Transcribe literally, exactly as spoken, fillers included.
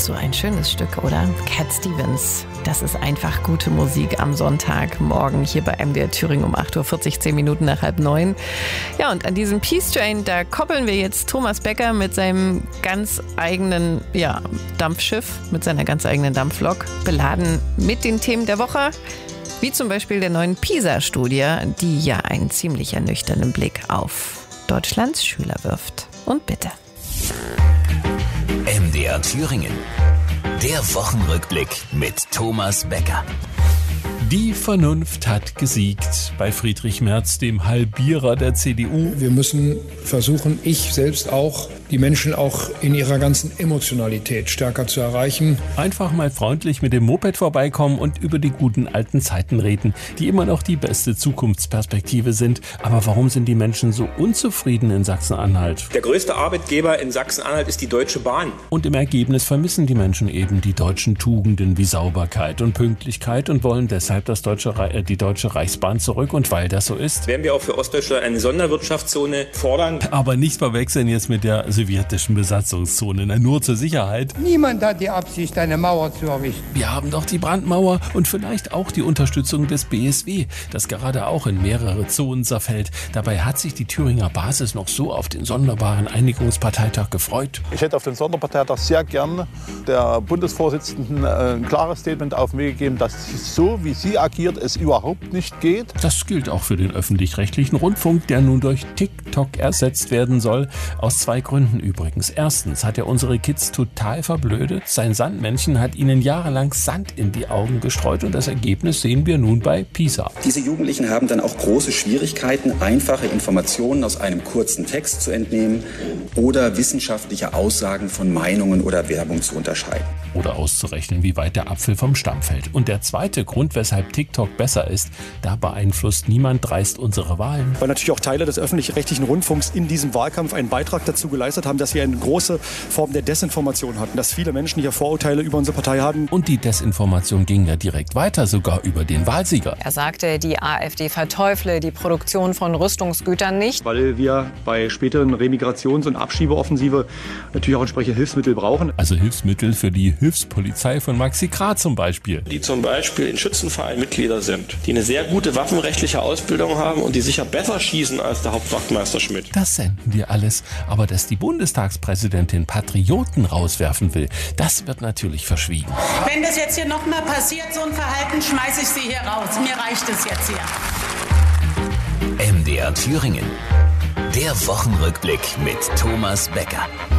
So ein schönes Stück, oder? Cat Stevens. Das ist einfach gute Musik am Sonntagmorgen hier bei M D R Thüringen um acht Uhr vierzig, zehn Minuten nach halb neun. Ja, und an diesem Peace Train, da koppeln wir jetzt Thomas Becker mit seinem ganz eigenen ja, Dampfschiff, mit seiner ganz eigenen Dampflok, beladen mit den Themen der Woche, wie zum Beispiel der neuen PISA-Studie, die ja einen ziemlich ernüchternden Blick auf Deutschlands Schüler wirft. Und bitte. M D R Thüringen. Der Wochenrückblick mit Thomas Becker. Die Vernunft hat gesiegt bei Friedrich Merz, dem Halbierer der C D U. Wir müssen versuchen, ich selbst auch, die Menschen auch in ihrer ganzen Emotionalität stärker zu erreichen. Einfach mal freundlich mit dem Moped vorbeikommen und über die guten alten Zeiten reden, die immer noch die beste Zukunftsperspektive sind. Aber warum sind die Menschen so unzufrieden in Sachsen-Anhalt? Der größte Arbeitgeber in Sachsen-Anhalt ist die Deutsche Bahn. Und im Ergebnis vermissen die Menschen eben die deutschen Tugenden wie Sauberkeit und Pünktlichkeit und wollen deshalb das deutsche, äh, die Deutsche Reichsbahn zurück. Und weil das so ist, werden wir auch für Ostdeutschland eine Sonderwirtschaftszone fordern. Aber nicht verwechseln jetzt mit der sowjetischen Besatzungszone, nur zur Sicherheit. Niemand hat die Absicht, eine Mauer zu errichten. Wir haben doch die Brandmauer und vielleicht auch die Unterstützung des B S W, das gerade auch in mehrere Zonen zerfällt. Dabei hat sich die Thüringer Basis noch so auf den sonderbaren Einigungsparteitag gefreut. Ich hätte auf den Sonderparteitag sehr gern der Bundesvorsitzenden ein klares Statement auf den Weg gegeben, dass so wie sie agiert, es überhaupt nicht geht. Das gilt auch für den öffentlich-rechtlichen Rundfunk, der nun durch TikTok ersetzt werden soll. Aus zwei Gründen übrigens. Erstens hat er unsere Kids total verblödet. Sein Sandmännchen hat ihnen jahrelang Sand in die Augen gestreut und das Ergebnis sehen wir nun bei PISA. Diese Jugendlichen haben dann auch große Schwierigkeiten, einfache Informationen aus einem kurzen Text zu entnehmen oder wissenschaftliche Aussagen von Meinungen oder Werbung zu unterscheiden. Oder auszurechnen, wie weit der Apfel vom Stamm fällt. Und der zweite Grund, weshalb TikTok besser ist, da beeinflusst niemand dreist unsere Wahlen. Weil natürlich auch Teile des öffentlich-rechtlichen Rundfunks in diesem Wahlkampf einen Beitrag dazu geleistet haben, dass wir eine große Form der Desinformation hatten, dass viele Menschen hier Vorurteile über unsere Partei haben. Und die Desinformation ging ja direkt weiter, sogar über den Wahlsieger. Er sagte, die AfD verteufle die Produktion von Rüstungsgütern nicht. Weil wir bei späteren Remigrations- und Abschiebeoffensive natürlich auch entsprechende Hilfsmittel brauchen. Also Hilfsmittel für die Hilfspolizei von Maxi Krah zum Beispiel. Die zum Beispiel in Schützenvereinen Mitglieder sind, die eine sehr gute waffenrechtliche Ausbildung haben und die sicher besser schießen als der Hauptwachtmeister Schmidt. Das senden wir alles. Aber dass die Bundestagspräsidentin Patrioten rauswerfen will, das wird natürlich verschwiegen. Wenn das jetzt hier nochmal passiert, so ein Verhalten, schmeiße ich Sie hier raus. Mir reicht es jetzt hier. M D R Thüringen. Der Wochenrückblick mit Thomas Becker.